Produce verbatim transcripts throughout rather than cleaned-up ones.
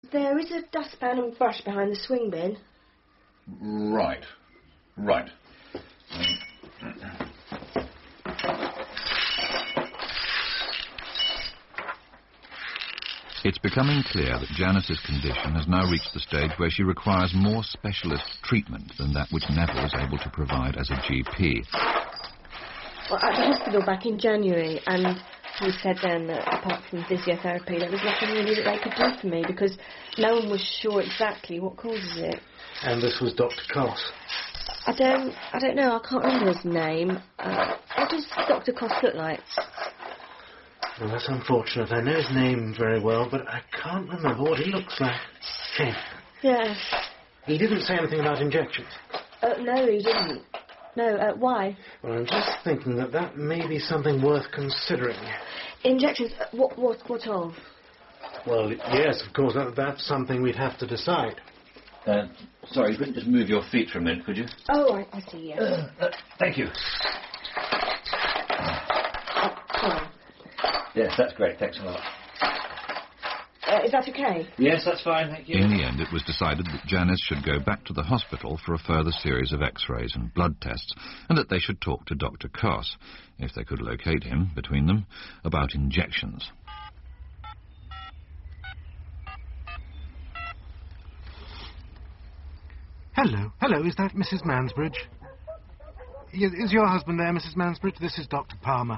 There is a dustpan and brush behind the swing bin. Right. Right. It's becoming clear that Janice's condition has now reached the stage where she requires more specialist treatment than that which Neville is able to provide as a G P. Well, at the hospital back in January, and he said then that apart from physiotherapy, there was nothing really that they could do for me because no one was sure exactly what causes it. And this was Doctor Coss? I don't, I don't know. I can't remember his name. Uh, what does Doctor Coss look like? Well, that's unfortunate. I know his name very well, but I can't remember what he looks like. Shame. Yes. He didn't say anything about injections? Uh, no, he didn't. No, uh, why? Well, I'm just thinking that that may be something worth considering. Injections? Uh, what, what, what of? Well, yes, of course, that, that's something we'd have to decide. Uh, sorry, could you just move your feet for a minute, could you? Oh, I, I see, yes. Uh, uh, thank you. Oh, sorry. Yes, that's great, thanks a lot. Uh, is that okay? Yes, that's fine, thank you. In the end, it was decided that Janice should go back to the hospital for a further series of x-rays and blood tests, and that they should talk to Doctor Coss, if they could locate him between them, about injections. Hello. Hello, is that Missus Mansbridge? Is, is your husband there, Missus Mansbridge? This is Doctor Palmer.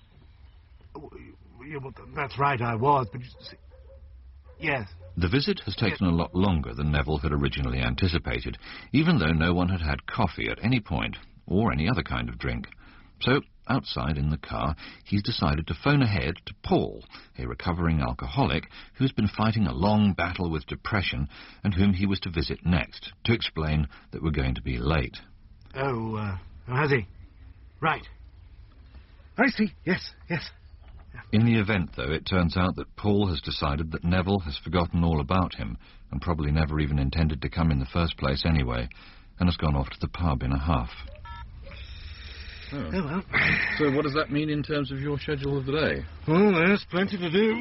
That's right, I was, but... Yes. The visit has taken a lot longer than Neville had originally anticipated, even though no one had had coffee at any point, or any other kind of drink. So, outside in the car, he's decided to phone ahead to Paul, a recovering alcoholic who's been fighting a long battle with depression and whom he was to visit next, to explain that we're going to be late. Oh, uh, oh, has he? Right. I see, yes, yes. In the event, though, it turns out that Paul has decided that Neville has forgotten all about him, and probably never even intended to come in the first place anyway, and has gone off to the pub in a huff. Oh. Oh, well. So what does that mean in terms of your schedule of the day? Well, there's plenty to do.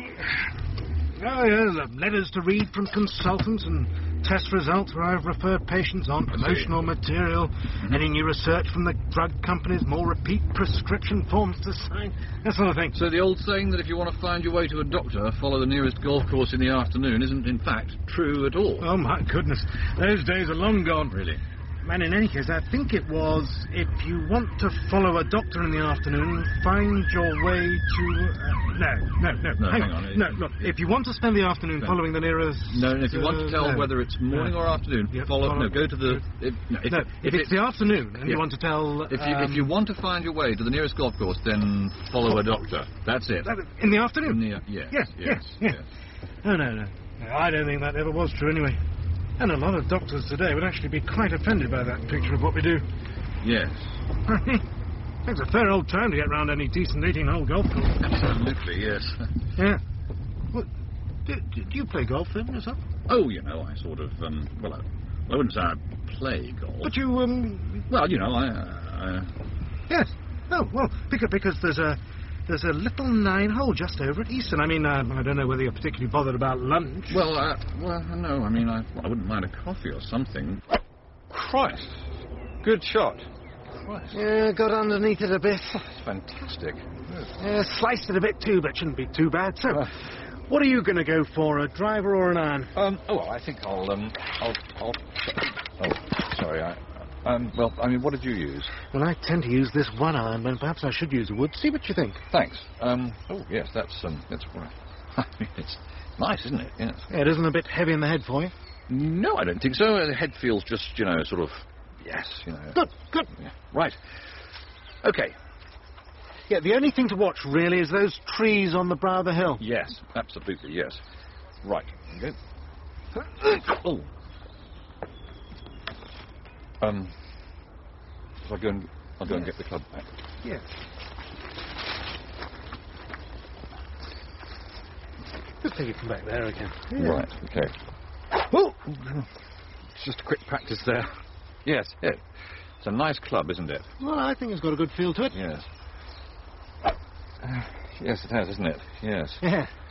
Oh, yes, uh, letters to read from consultants and test results where I've referred patients on, promotional material, mm-hmm. any new research from the drug companies, more repeat prescription forms to sign, that sort of thing. So the old saying that if you want to find your way to a doctor, follow the nearest golf course in the afternoon isn't, in fact, true at all. Oh, my goodness. Those days are long gone. Really? And in any case, I think it was, if you want to follow a doctor in the afternoon, find your way to... Uh, no, no, no, no, hang hang on. on. No, look, if you want to spend the afternoon no. following the nearest... No, and if you uh, want to tell no. whether it's morning no. or afternoon, yep, follow... follow No, go to the... If, no, if, no, if, if it's it, the afternoon and yeah. you want to tell... If you, um, if you want to find your way to the nearest golf course, then follow a doctor. That's it. In the afternoon? In the, yes, yes, yes, yes, yes. Oh, no, no. no. I don't think that ever was true anyway. And a lot of doctors today would actually be quite offended by that picture of what we do. Yes. It's a fair old time to get round any decent eighteen-hole golf course. Absolutely, yes. Yeah. Well, do, do you play golf then yourself? Oh, you know, I sort of, um, well, I, I wouldn't say I play golf. But you, um... Well, you know, I... Uh, yes. Oh, well, because, because there's a... There's a little nine-hole just over at Easton. I mean, uh, I don't know whether you're particularly bothered about lunch. Well, uh, well, no, I mean, I, well, I wouldn't mind a coffee or something. Christ. Good shot. Christ. Yeah, got underneath it a bit. Oh, it's fantastic. Yeah, sliced it a bit too, but shouldn't be too bad. So, uh, what are you going to go for, a driver or an iron? Um, oh, well, I think I'll, um, I'll, I'll... Oh, sorry, I... Um, well, I mean, what did you use? Well, I tend to use this one iron, but perhaps I should use a wood. See what you think. Thanks. Um, oh, yes, that's, um, that's right. I mean, it's nice, isn't it? Yes. Yeah, it isn't a bit heavy in the head for you? No, I don't think so. The head feels just, you know, sort of, yes, you know. Good, good. Yeah. Right. Okay. Yeah, the only thing to watch, really, is those trees on the brow of the hill. Yes, absolutely, yes. Right. Okay. Oh. Um, I'll go and, I'll go yes. and get the club back. Yes. Just take it from back there again. Yeah. Right, okay. Oh! It's just a quick practice there. Yes, yes. It's a nice club, isn't it? Well, I think it's got a good feel to it. Yes. Uh, yes, it has, isn't it? Yes. Yeah.